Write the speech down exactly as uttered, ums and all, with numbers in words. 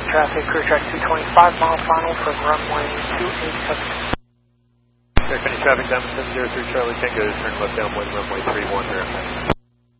traffic, career track two twenty-five, mile final from runway two eighty-seven. Air County traffic, Diamond seven zero three Charlie Tango, turn left downwind runway three one zero.